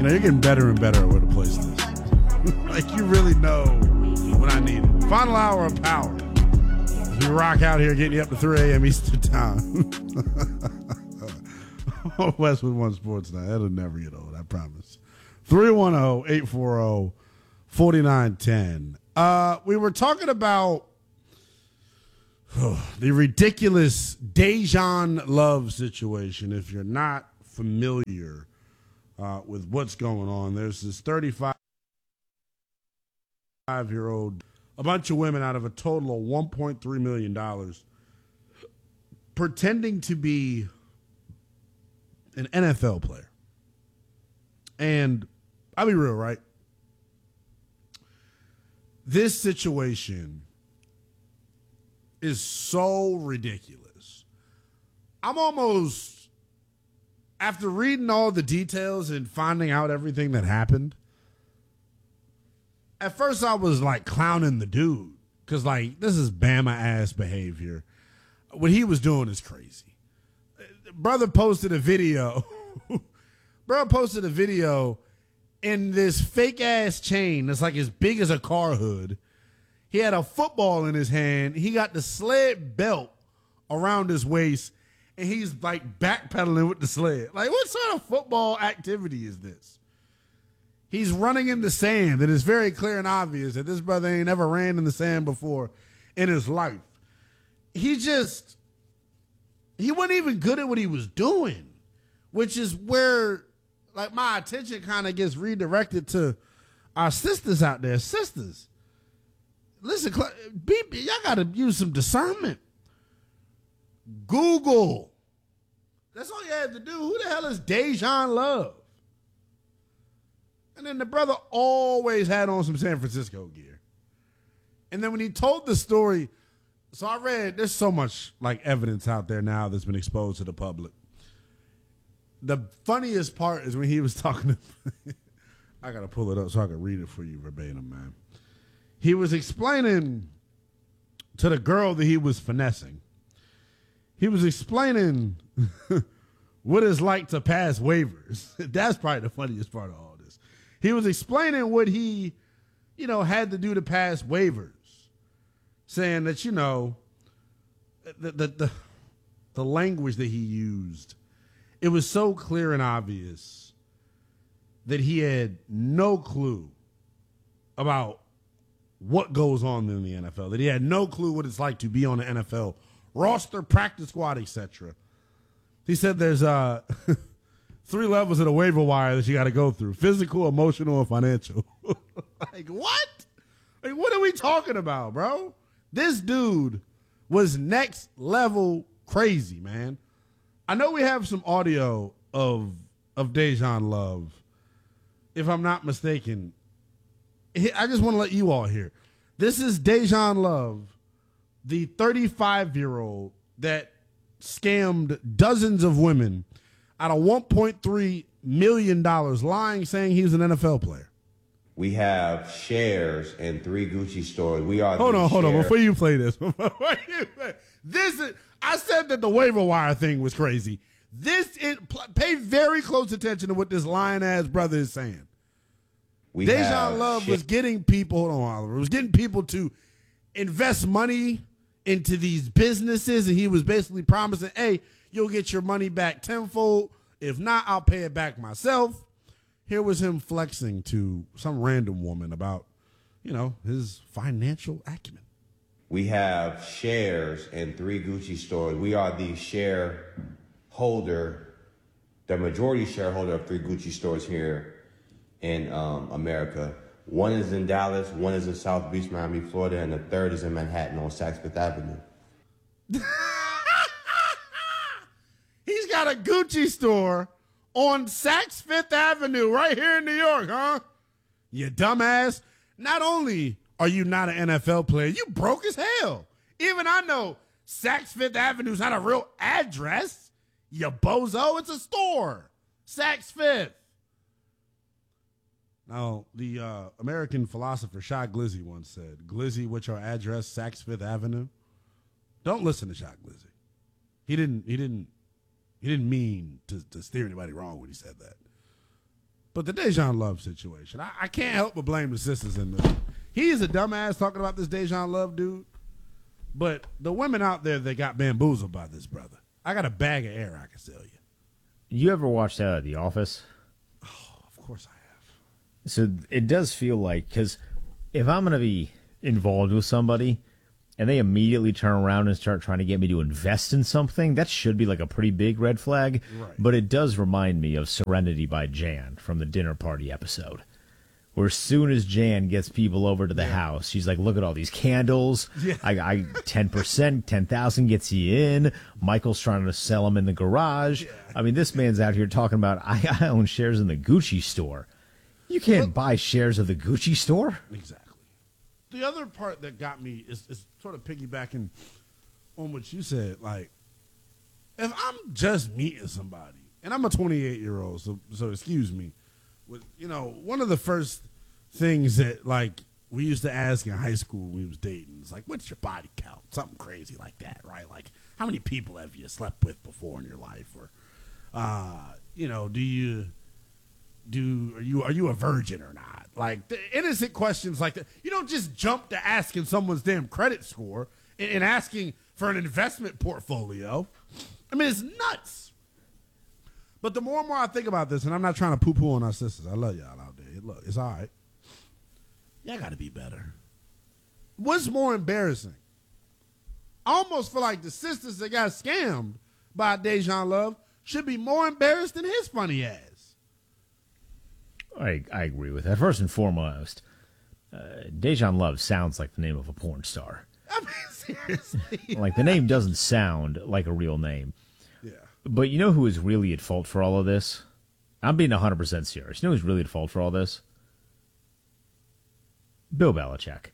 you're getting better and better at where to place this. Like, you really know when I need it. Final hour of power. As we rock out here, getting you up to 3 a.m. Eastern time. Westwood One Sports Night. That'll never get old, I promise. 310-840-4910. We were talking about the ridiculous Dejan Love situation. If you're not familiar with what's going on, there's this 35-year-old, a bunch of women out of a total of $1.3 million, pretending to be an NFL player. And I'll be real, right? This situation is so ridiculous. I'm almost, after reading all the details and finding out everything that happened, at first I was like clowning the dude because, like, this is Bama ass behavior. What he was doing is crazy. Brother posted a video. In this fake ass chain that's like as big as a car hood. He had a football in his hand. He got the sled belt around his waist, and he's like backpedaling with the sled. Like, what sort of football activity is this? He's running in the sand, and it's very clear and obvious that this brother ain't ever ran in the sand before in his life. He wasn't even good at what he was doing, which is where, like, my attention kind of gets redirected to our sisters out there. Sisters, listen, y'all got to use some discernment. Google. That's all you had to do. Who the hell is Dejan Love? And then the brother always had on some San Francisco gear. And then when he told the story, so I read, there's so much like evidence out there now that's been exposed to the public. The funniest part is when he was talking to, I got to pull it up so I can read it for you verbatim, man. He was explaining to the girl that he was finessing. He was explaining what it's like to pass waivers. That's probably the funniest part of all this. He was explaining what he, had to do to pass waivers. Saying that, the language that he used, it was so clear and obvious that he had no clue about what goes on in the NFL, that he had no clue what it's like to be on the NFL roster, practice squad, etc. He said there's 3 levels of the waiver wire that you got to go through: physical, emotional, and financial. Like, what? Like, what are we talking about, bro? This dude was next level crazy, man. I know we have some audio of Dejan Love. If I'm not mistaken, I just want to let you all hear. This is Dejan Love, the 35-year-old that scammed dozens of women out of $1.3 million, lying, saying he was an NFL player. We have shares in 3 Gucci stores. Hold on. Before you play this, I said that the waiver wire thing was crazy. Pay very close attention to what this lying ass brother is saying. Dejan Love was getting people. Hold on, Oliver. Was getting people to invest money into these businesses, and he was basically promising, "Hey, you'll get your money back tenfold. If not, I'll pay it back myself." Here was him flexing to some random woman about, his financial acumen. We have shares in 3 Gucci stores. We are the shareholder, the majority shareholder of 3 Gucci stores here in America. One is in Dallas, one is in South Beach, Miami, Florida, and the third is in Manhattan on Saks Fifth Avenue. He's got a Gucci store on Saks Fifth Avenue right here in New York, huh? You dumbass. Not only are you not an NFL player, you broke as hell. Even I know Saks Fifth Avenue is not a real address. You bozo, it's a store. Saks Fifth. Now, the American philosopher Shot Glizzy once said, "Glizzy, what's your address? Saks Fifth Avenue." Don't listen to Shot Glizzy. He didn't mean to steer anybody wrong when he said that. But the Dejan Love situation, I can't help but blame the sisters in this. He's a dumbass talking about this Dejan Love dude. But the women out there that got bamboozled by this brother, I got a bag of air I can sell you. You ever watched The Office? Oh, of course I have. So it does feel like, because if I'm going to be involved with somebody and they immediately turn around and start trying to get me to invest in something, that should be like a pretty big red flag. Right. But it does remind me of Serenity by Jan from the dinner party episode, where as soon as Jan gets people over to the house, she's like, look at all these candles. Yeah. I 10%, 10,000 gets you in. Michael's trying to sell them in the garage. Yeah. I mean, this man's out here talking about, I own shares in the Gucci store. You can't buy shares of the Gucci store. Exactly. The other part that got me is sort of piggybacking on what you said. Like, if I'm just meeting somebody, and I'm a 28-year-old, so excuse me, with, one of the first things that, like, we used to ask in high school when we was dating is, like, what's your body count? Something crazy like that, right? Like, how many people have you slept with before in your life? Or, are you a virgin or not? Like, the innocent questions like that. You don't just jump to asking someone's damn credit score and asking for an investment portfolio. I mean, it's nuts. But the more and more I think about this, and I'm not trying to poo-poo on our sisters. I love y'all out there. Look, it's all right. Y'all got to be better. What's more embarrassing? I almost feel like the sisters that got scammed by Dejan Love should be more embarrassed than his funny ass. I agree with that. First and foremost, Dejan Love sounds like the name of a porn star. I mean, seriously. Like, the name doesn't sound like a real name. Yeah. But you know who is really at fault for all of this? I'm being 100% serious. You know who's really at fault for all this? Bill Belichick.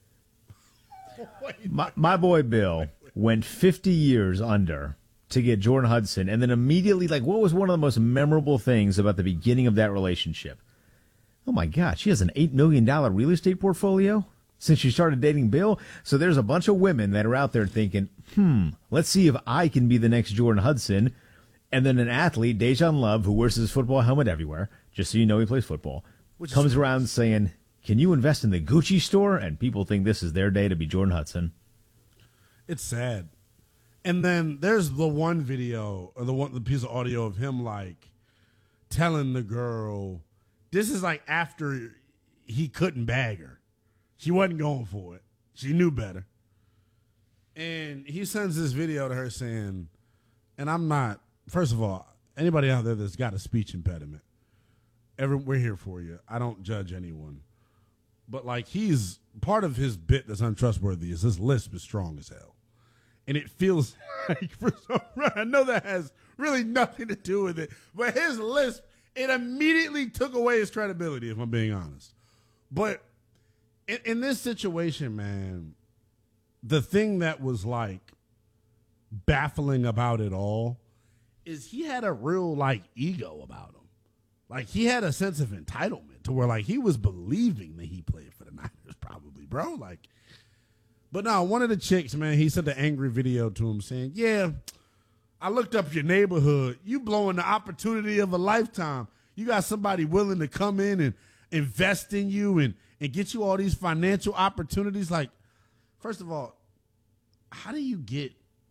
My boy Bill went 50 years under to get Jordan Hudson, and then immediately, like, what was one of the most memorable things about the beginning of that relationship? Oh, my God, she has an $8 million real estate portfolio since she started dating Bill. So there's a bunch of women that are out there thinking, let's see if I can be the next Jordan Hudson. And then an athlete, Dejan Love, who wears his football helmet everywhere, just so you know he plays football, comes around saying, can you invest in the Gucci store? And people think this is their day to be Jordan Hudson. It's sad. And then there's the one video, or the piece of audio of him, like, telling the girl, this is like after he couldn't bag her. She wasn't going for it. She knew better. And he sends this video to her saying, and I'm not, first of all, anybody out there that's got a speech impediment, we're here for you. I don't judge anyone. But, like, he's, part of his bit that's untrustworthy is his lisp is strong as hell. And it feels like, for some reason, I know that has really nothing to do with it, but his lisp, it immediately took away his credibility, if I'm being honest. But in this situation, man, the thing that was, like, baffling about it all is he had a real, like, ego about him. Like, he had a sense of entitlement to where, like, he was believing that he played for the Niners, probably, bro. Like, but no, one of the chicks, man, he sent an angry video to him saying, yeah, I looked up your neighborhood. You blowing the opportunity of a lifetime. You got somebody willing to come in and invest in you and get you all these financial opportunities. Like, first of all, how do you get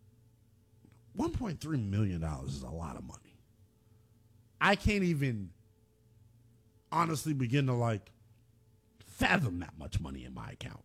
$1.3 million is a lot of money. I can't even honestly begin to, like, fathom that much money in my account.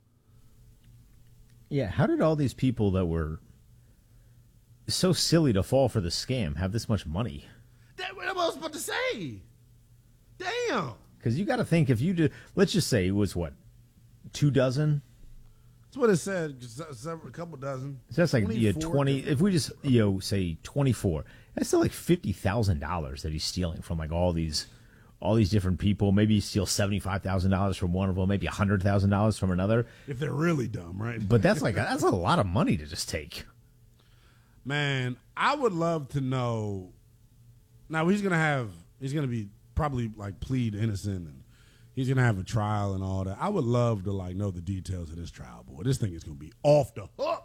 Yeah, how did all these people that were so silly to fall for the scam have this much money? That's what I was about to say. Damn. Because you got to think, if you do, let's just say it was what, 2 dozen? That's what it said. A couple dozen. So that's like 20. If we just say 24, that's still like $50,000 that he's stealing from like all these different people. Maybe he steals $75,000 from one of them, maybe $100,000 from another. If they're really dumb, right? But that's a lot of money to just take. Man, I would love to know. Now he's gonna be probably like plead innocent, and he's gonna have a trial and all that. I would love to like know the details of this trial, boy. This thing is gonna be off the hook.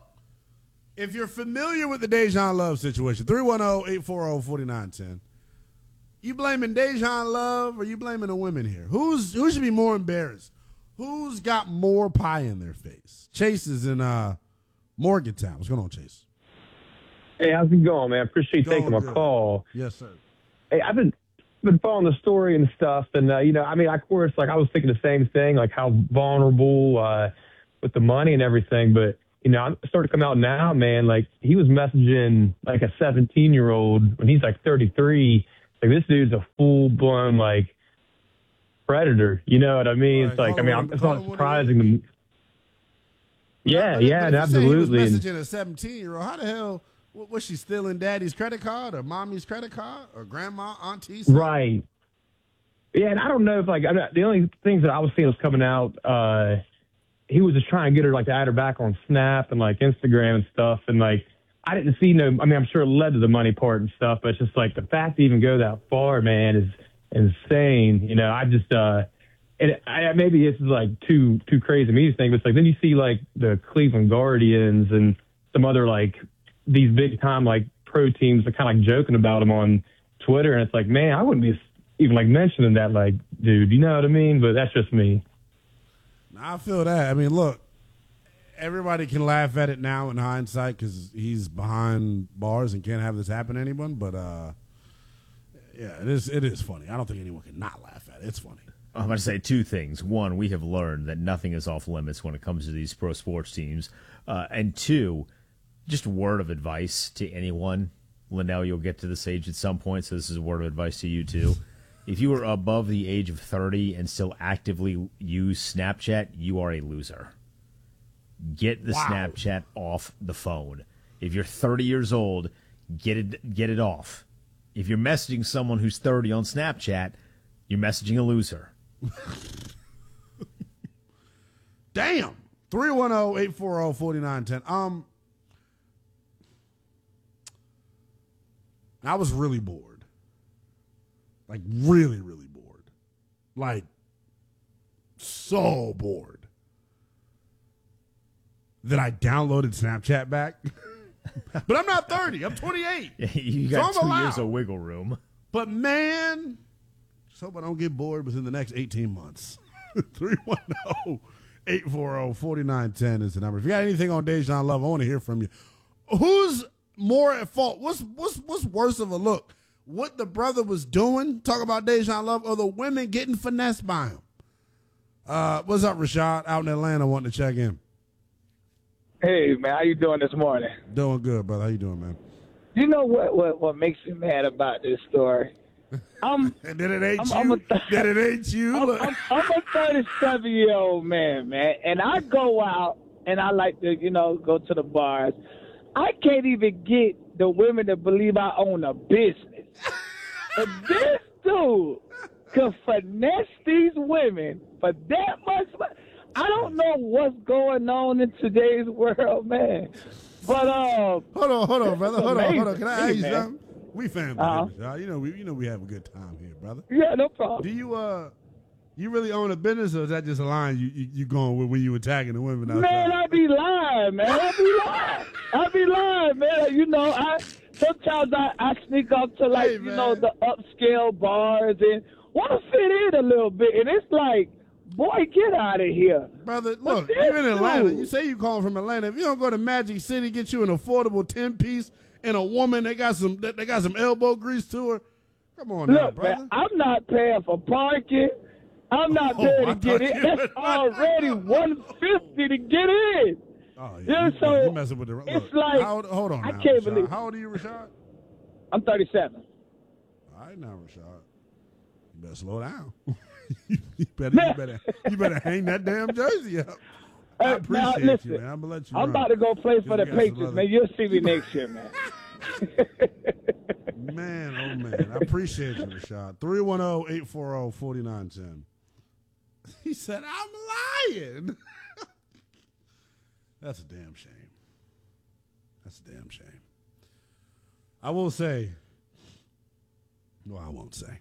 If you're familiar with the Dejan Love situation, 310-840-4910. You blaming Dejan Love or you blaming the women here? Who should be more embarrassed? Who's got more pie in their face? Chase is in Morgantown. What's going on, Chase? Hey, how's it going, man? Appreciate you taking my good. call. Yes, sir. Hey, I've been following the story and stuff, and of course, like I was thinking the same thing, like how vulnerable with the money and everything. But I'm starting to come out now, man. Like he was messaging like a 17-year-old when he's like 33. Like this dude's a full blown like predator. You know what I mean? It's like it's not surprising to me. Yeah, absolutely. He was messaging a 17-year-old. How the hell? Was she stealing daddy's credit card or mommy's credit card or grandma, auntie's? Right. Yeah, and I don't know if the only things that I was seeing was coming out. He was just trying to get her like to add her back on Snap and like Instagram and stuff, and like I didn't see no. I mean, I'm sure it led to the money part and stuff, but it's just like the fact to even go that far, man, is insane. I just maybe this is like too crazy to me to think, but it's like then you see like the Cleveland Guardians and some other like these big time like pro teams are kind of like joking about him on Twitter, and it's like, man, I wouldn't be even like mentioning that, like, dude, you know what I mean? But that's just me. I feel that. I mean, look, everybody can laugh at it now in hindsight because he's behind bars and can't have this happen to anyone. But yeah, it is funny. I don't think anyone can not laugh at it. It's funny. I'm going to say two things. One, we have learned that nothing is off limits when it comes to these pro sports teams. And two, just a word of advice to anyone. Linnell, you'll get to this age at some point, so this is a word of advice to you, too. If you are above the age of 30 and still actively use Snapchat, you are a loser. Get the Snapchat off the phone. If you're 30 years old, get it off. If you're messaging someone who's 30 on Snapchat, you're messaging a loser. Damn. 310-840-4910. I was really bored. Like, really, really bored. Like, so bored that I downloaded Snapchat back. But I'm not 30. I'm 28. You got so 2 years of wiggle room. But, man, just hope I don't get bored within the next 18 months. 310-840-4910 is the number. If you got anything on Dejan Love, I want to hear from you. Who's more at fault? What's worse of a look? What the brother was doing, talk about Dejan Love, or the women getting finessed by him? What's up, Rashad? Out in Atlanta, wanting to check in. Hey, man, how you doing this morning? Doing good, brother. How you doing, man? You know what makes me mad about this story? And then it ain't you. Then it ain't you. I'm a 37-year-old man, and I go out and I like to, go to the bars. I can't even get the women to believe I own a business. But this dude could finesse these women for that much money. I don't know what's going on in today's world, man. But hold on, brother. Hold on. Can I ask you man. something? We family, you know we have a good time here, brother. Yeah, no problem. Do you really own a business, or is that just a line you going with when you attacking the women outside? Man, I be lying, man. I be lying, man. Sometimes I sneak up to the upscale bars and want to fit in a little bit, and it's like, boy, get out of here. Brother, look, you're in Atlanta. You say you calling from Atlanta. If you don't go to Magic City, get you an affordable 10-piece and a woman that got some elbow grease to her. Come on now, brother. Man, I'm not paying for parking. I'm not paying to get in. That's already $150 to get in. Oh, yeah. You messing with the look, it's like, hold on now, I can't Rashad. believe. How old are you, Rashad? I'm 37. All right now, Rashad. You better slow down. you better hang that damn jersey up. I appreciate you, man. I'm gonna let you. I'm about to go play for the Patriots, man. You'll see me next year, man. Man, oh man, I appreciate you, Rashad. 310-840-4910. He said, "I'm lying." That's a damn shame. That's a damn shame. I will say. No, I won't say.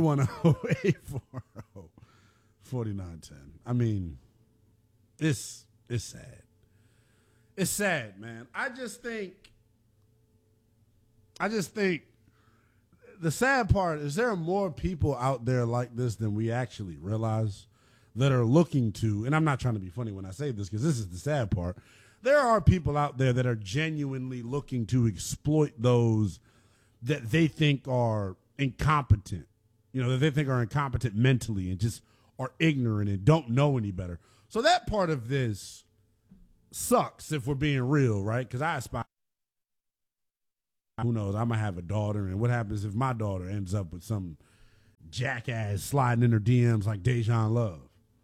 310-840-4910. I mean, it's sad. It's sad, man. I just think the sad part is there are more people out there like this than we actually realize that are looking to, and I'm not trying to be funny when I say this because this is the sad part. There are people out there that are genuinely looking to exploit those that they think are incompetent, that they think are incompetent mentally and just are ignorant and don't know any better. So that part of this sucks if we're being real, right? Because I aspire. Who knows? I might have a daughter, and what happens if my daughter ends up with some jackass sliding in her DMs like Dejan Love?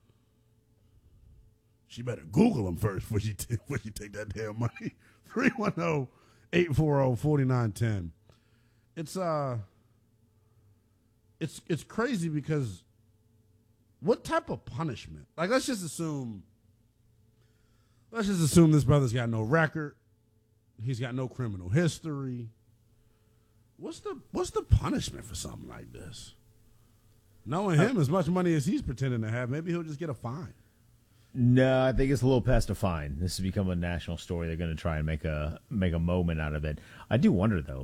She better Google him first before she take that damn money. 310-840-4910. It's crazy because what type of punishment? Like, let's just assume this brother's got no record. He's got no criminal history. What's the punishment for something like this? Knowing him as much money as he's pretending to have, maybe he'll just get a fine. No, I think it's a little past a fine. This has become a national story. They're going to try and make a moment out of it. I do wonder though,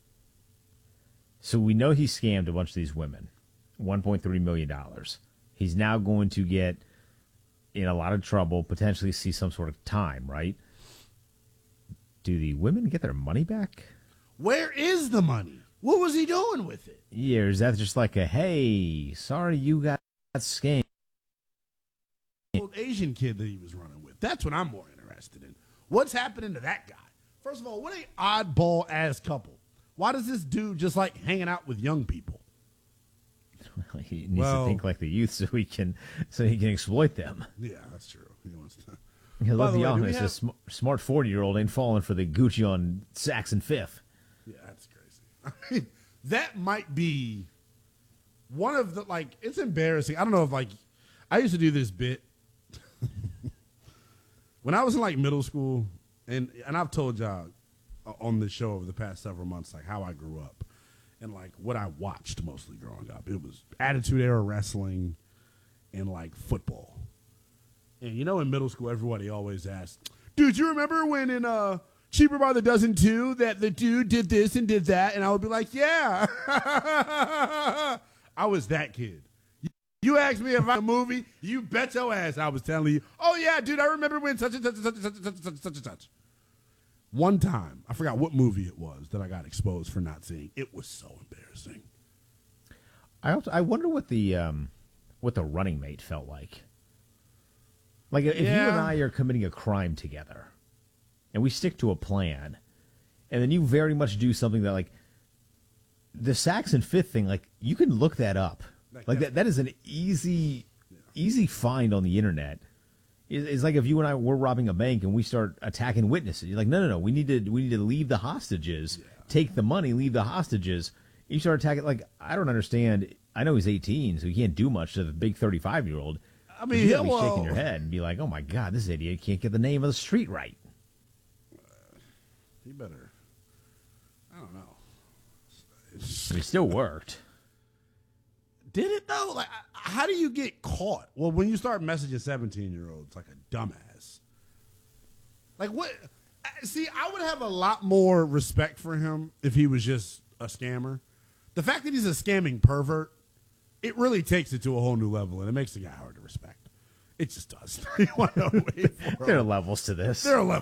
so we know he scammed a bunch of these women, $1.3 million. He's now going to get in a lot of trouble, potentially see some sort of time, right? Do the women get their money back? Where is the money? What was he doing with it? Yeah, or is that just like a, hey, sorry you got scammed? Old Asian kid that he was running with. That's what I'm more interested in. What's happening to that guy? First of all, what a oddball ass couple. Why does this dude just like hanging out with young people? Well, he needs to think like the youth so he can exploit them. Yeah, that's true. He wants to. Let's be honest, a smart 40-year-old ain't falling for the Gucci on Saks and Fifth. Yeah, that's crazy. I mean, that might be one of the, it's embarrassing. I don't know if, I used to do this bit when I was in, middle school, and I've told y'all on this show over the past several months, how I grew up and, what I watched mostly growing up. It was Attitude Era Wrestling and, football. And, in middle school, everybody always asked, dude, you remember when in Cheaper by the Dozen 2 that the dude did this and did that? And I would be like, yeah. I was that kid. You asked me about a movie, you bet your ass I was telling you, oh, yeah, dude, I remember when such and such and such and such and such and such and such. One time, I forgot what movie it was that I got exposed for not seeing. It was so embarrassing. I wonder what the running mate felt like. If you and I are committing a crime together, and we stick to a plan, and then you very much do something that, the Saks and Fifth thing, you can look that up. That is an easy find on the internet. It's like if you and I were robbing a bank and we start attacking witnesses. You're like, no, we need to leave the hostages, take the money, leave the hostages. You start attacking. I don't understand. I know he's 18, so he can't do much to the big 35-year-old. I mean, you gotta be shaking your head and be like, oh my God, this idiot can't get the name of the street right. He better. I don't know. It still worked. Did it though? How do you get caught? Well, when you start messaging 17-year-olds like a dumbass. What? See, I would have a lot more respect for him if he was just a scammer. The fact that he's a scamming pervert, it really takes it to a whole new level, and it makes the guy hard to respect. It just does. 310-840. There are levels to this.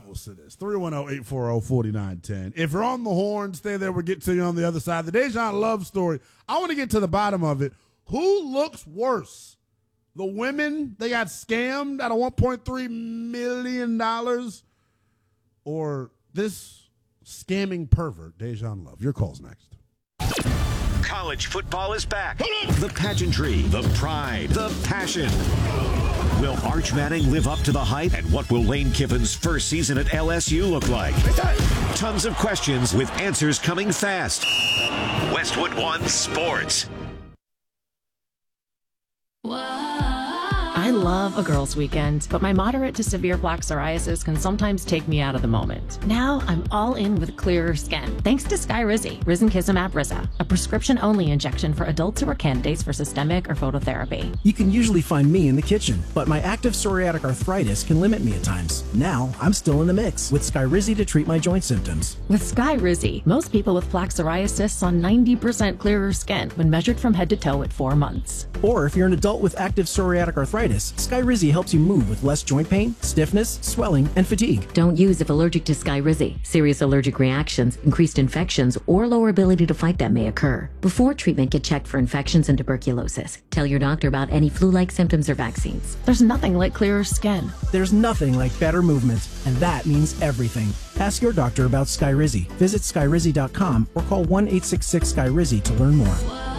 310-840-4910. If you're on the horn, stay there. We'll get to you on the other side. The Dejan Love story, I want to get to the bottom of it. Who looks worse? The women, they got scammed out of $1.3 million, or this scamming pervert, Dejan Love? Your call's next. College football is back. The pageantry, the pride, the passion. Will Arch Manning live up to the hype? And what will Lane Kiffin's first season at LSU look like? Tons of questions with answers coming fast. Westwood One Sports. I love a girls' weekend, but my moderate to severe plaque psoriasis can sometimes take me out of the moment. Now I'm all in with clearer skin, thanks to Skyrizi, risankizumab Riza, a prescription-only injection for adults who are candidates for systemic or phototherapy. You can usually find me in the kitchen, but my active psoriatic arthritis can limit me at times. Now I'm still in the mix with Skyrizi to treat my joint symptoms. With Skyrizi, most people with plaque psoriasis saw 90% clearer skin when measured from head to toe at 4 months. Or if you're an adult with active psoriatic arthritis, Skyrizi helps you move with less joint pain, stiffness, swelling, and fatigue. Don't use if allergic to Skyrizi. Serious allergic reactions, increased infections, or lower ability to fight them may occur. Before treatment, get checked for infections and tuberculosis. Tell your doctor about any flu-like symptoms or vaccines. There's nothing like clearer skin. There's nothing like better movement, and that means everything. Ask your doctor about Skyrizi. Visit Skyrizi.com or call 1-866-SKYRIZI to learn more.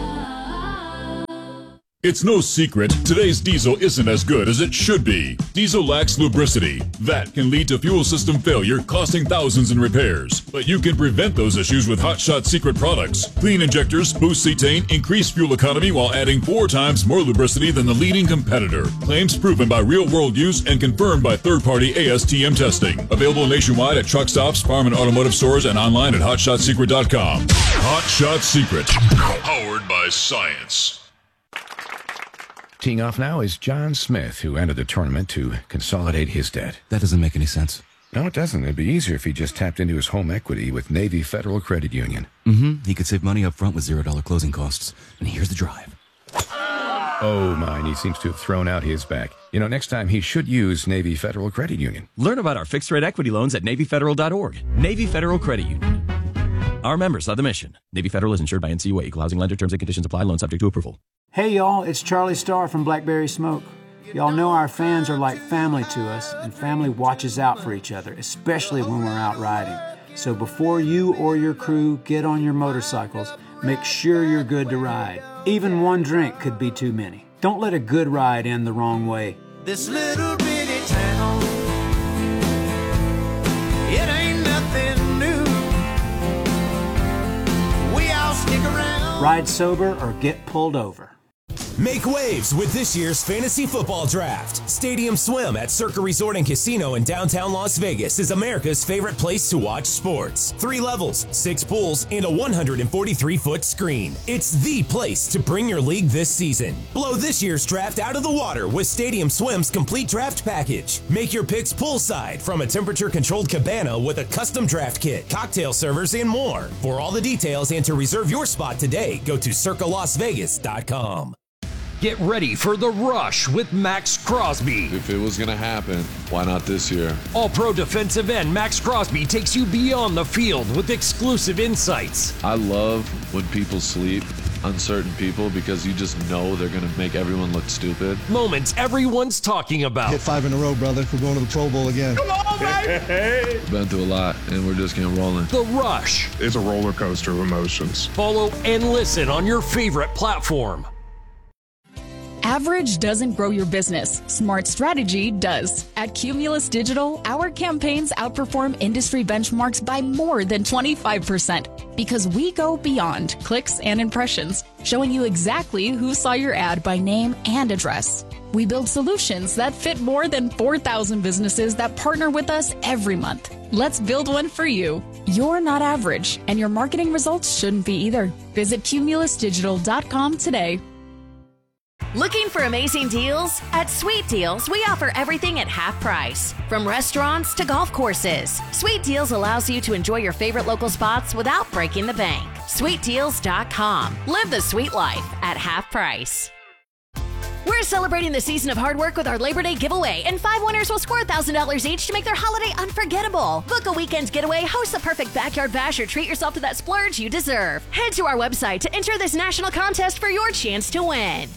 It's no secret, today's diesel isn't as good as it should be. Diesel lacks lubricity. That can lead to fuel system failure, costing thousands in repairs. But you can prevent those issues with Hot Shot Secret products. Clean injectors, boost cetane, increase fuel economy while adding 4 times more lubricity than the leading competitor. Claims proven by real-world use and confirmed by third-party ASTM testing. Available nationwide at truck stops, farm and automotive stores, and online at HotShotSecret.com. Hot Shot Secret. Powered by science. Teeing off now is John Smith, who entered the tournament to consolidate his debt. That doesn't make any sense. No, it doesn't. It'd be easier if he just tapped into his home equity with Navy Federal Credit Union. He could save money up front with $0 closing costs. And here's the drive. Oh, my, and he seems to have thrown out his back. You know, next time he should use Navy Federal Credit Union. Learn about our fixed-rate equity loans at NavyFederal.org. Navy Federal Credit Union. Our members are the mission. Navy Federal is insured by NCUA. Equal housing lender. Terms and conditions apply. Loan subject to approval. Hey y'all, it's Charlie Starr from Blackberry Smoke. Y'all know our fans are like family to us, and family watches out for each other, especially when we're out riding. So before you or your crew get on your motorcycles, make sure you're good to ride. Even one drink could be too many. Don't let a good ride end the wrong way. This little bitty town, it ain't nothing new. We all stick around. Ride sober or get pulled over. Make waves with this year's fantasy football draft. Stadium Swim at Circa Resort and Casino in downtown Las Vegas is America's favorite place to watch sports. 3 levels, 6 pools, and a 143-foot screen. It's the place to bring your league this season. Blow this year's draft out of the water with Stadium Swim's complete draft package. Make your picks poolside from a temperature-controlled cabana with a custom draft kit, cocktail servers, and more. For all the details and to reserve your spot today, go to circalasvegas.com. Get ready for The Rush with Max Crosby. If it was going to happen, why not this year? All-pro defensive end Max Crosby takes you beyond the field with exclusive insights. I love when people sleep on certain people because you just know they're going to make everyone look stupid. Moments everyone's talking about. Hit 5 in a row, brother. We're going to the Pro Bowl again. Come on, baby! Been through a lot, and we're just getting rolling. The Rush. It's a roller coaster of emotions. Follow and listen on your favorite platform. Average doesn't grow your business. Smart strategy does. At Cumulus Digital, our campaigns outperform industry benchmarks by more than 25% because we go beyond clicks and impressions, showing you exactly who saw your ad by name and address. We build solutions that fit more than 4,000 businesses that partner with us every month. Let's build one for you. You're not average, and your marketing results shouldn't be either. Visit cumulusdigital.com today. Looking for amazing deals? At Sweet Deals, we offer everything at half price. From restaurants to golf courses, Sweet Deals allows you to enjoy your favorite local spots without breaking the bank. SweetDeals.com. Live the sweet life at half price. We're celebrating the season of hard work with our Labor Day giveaway, and 5 winners will score $1,000 each to make their holiday unforgettable. Book a weekend getaway, host the perfect backyard bash, or treat yourself to that splurge you deserve. Head to our website to enter this national contest for your chance to win.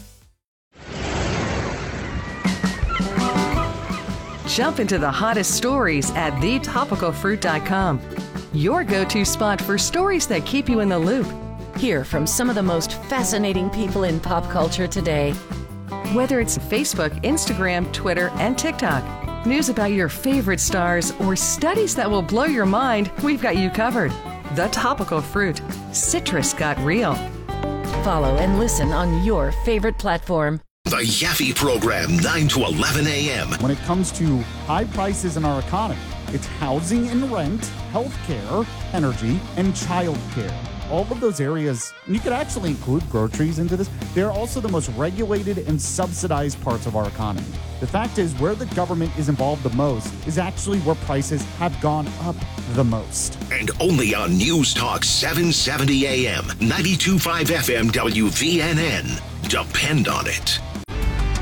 Jump into the hottest stories at thetopicalfruit.com. Your go-to spot for stories that keep you in the loop. Hear from some of the most fascinating people in pop culture today. Whether it's Facebook, Instagram, Twitter, and TikTok, news about your favorite stars, or studies that will blow your mind, we've got you covered. The Topical Fruit. Citrus got real. Follow and listen on your favorite platform. The Yaffe Program, 9 to 11 a.m. When it comes to high prices in our economy, it's housing and rent, healthcare, energy, and childcare. All of those areas, and you could actually include groceries into this, they're also the most regulated and subsidized parts of our economy. The fact is, where the government is involved the most is actually where prices have gone up the most. And only on News Talk 770 AM, 92.5 FM WVNN. Depend on it.